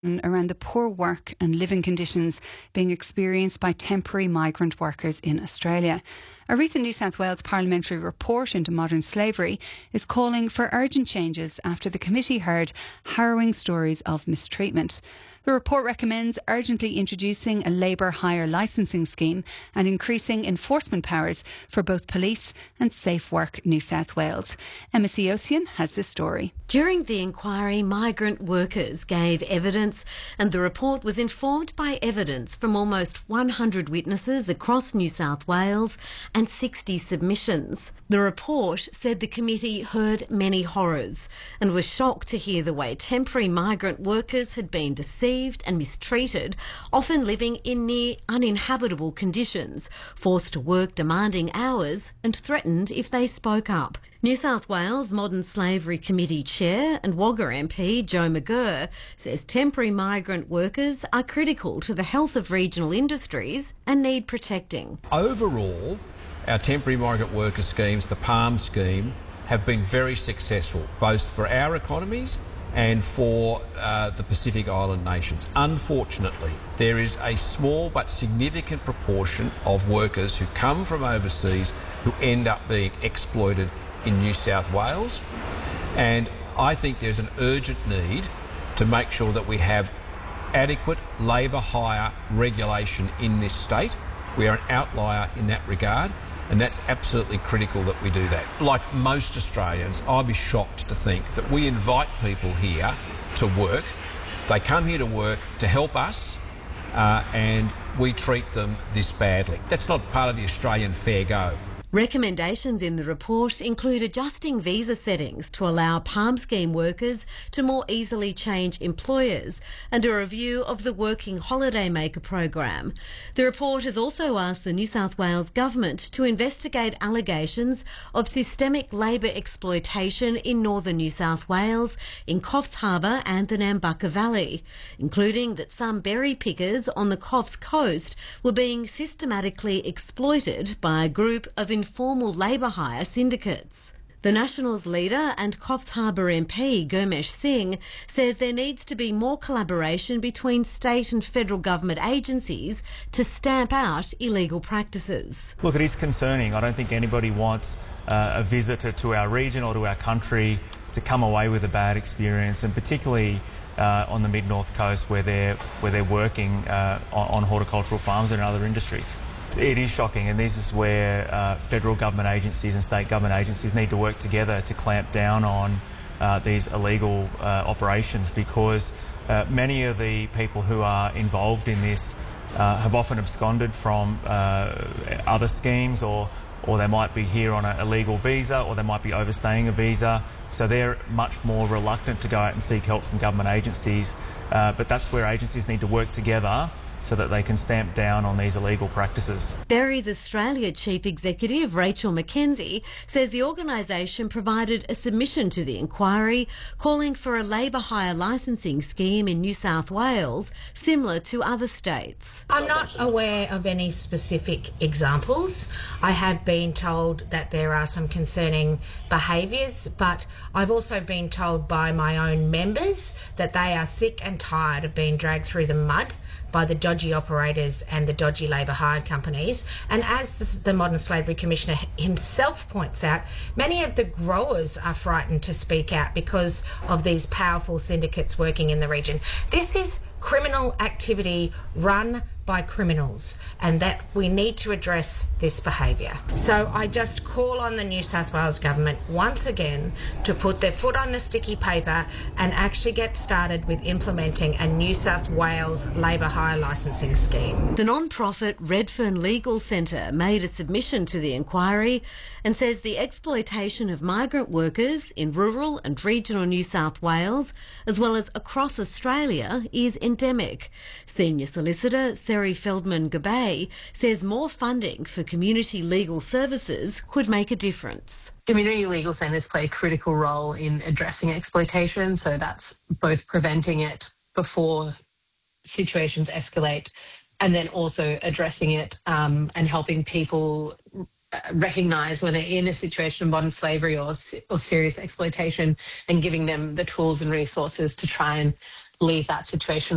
around the poor work and living conditions being experienced by temporary migrant workers in Australia. A recent New South Wales parliamentary report into modern slavery is calling for urgent changes after the committee heard harrowing stories of mistreatment. The report recommends urgently introducing a labour hire licensing scheme and increasing enforcement powers for both police and Safe Work New South Wales. Emma Siosian has this story. During the inquiry, migrant workers gave evidence, and the report was informed by evidence from almost 100 witnesses across New South Wales and 60 submissions. The report said the committee heard many horrors and was shocked to hear the way temporary migrant workers had been deceived and mistreated, often living in near uninhabitable conditions, forced to work demanding hours and threatened if they spoke up. New South Wales Modern Slavery Committee Chair and Wagga MP Joe McGirr says temporary migrant workers are critical to the health of regional industries and need protecting. Overall, our temporary migrant worker schemes, the PALM scheme, have been very successful, both for our economies and for the Pacific Island nations. Unfortunately, there is a small but significant proportion of workers who come from overseas who end up being exploited in New South Wales, and I think there's an urgent need to make sure that we have adequate labour hire regulation in this state. We are an outlier in that regard, and that's absolutely critical that we do that. Like most Australians, I'd be shocked to think that we invite people here to work. They come here to work to help us, and we treat them this badly. That's not part of the Australian fair go. Recommendations in the report include adjusting visa settings to allow PALM scheme workers to more easily change employers and a review of the Working Holidaymaker program. The report has also asked the New South Wales Government to investigate allegations of systemic labour exploitation in northern New South Wales, in Coffs Harbour and the Nambucca Valley, including that some berry pickers on the Coffs Coast were being systematically exploited by a group of informal labour hire syndicates. The Nationals leader and Coffs Harbour MP Gurmesh Singh says there needs to be more collaboration between state and federal government agencies to stamp out illegal practices. Look, it is concerning. I don't think anybody wants a visitor to our region or to our country to come away with a bad experience, and particularly on the mid-north coast where they're working on horticultural farms and other industries. It is shocking, and this is where federal government agencies and state government agencies need to work together to clamp down on these illegal operations, because many of the people who are involved in this have often absconded from other schemes, or they might be here on an illegal visa, or they might be overstaying a visa, so they're much more reluctant to go out and seek help from government agencies. But that's where agencies need to work together so that they can stamp down on these illegal practices. Berries Australia Chief Executive Rachel McKenzie says the organisation provided a submission to the inquiry calling for a labour hire licensing scheme in New South Wales similar to other states. I'm not aware of any specific examples. I have been told that there are some concerning behaviours, but I've also been told by my own members that they are sick and tired of being dragged through the mud by the dodgy operators and the dodgy labour hire companies. And as the Modern Slavery Commissioner himself points out, many of the growers are frightened to speak out because of these powerful syndicates working in the region. This is criminal activity run by criminals, and that we need to address this behaviour. So I just call on the New South Wales Government once again to put their foot on the sticky paper and actually get started with implementing a New South Wales labour hire licensing scheme. The non-profit Redfern Legal Centre made a submission to the inquiry and says the exploitation of migrant workers in rural and regional New South Wales, as well as across Australia, is endemic. Senior Solicitor Seri Feldman-Gabay says more funding for community legal services could make a difference. Community legal centres play a critical role in addressing exploitation, so that's both preventing it before situations escalate and then also addressing it and helping people recognise when they're in a situation of modern slavery or serious exploitation, and giving them the tools and resources to try and leave that situation.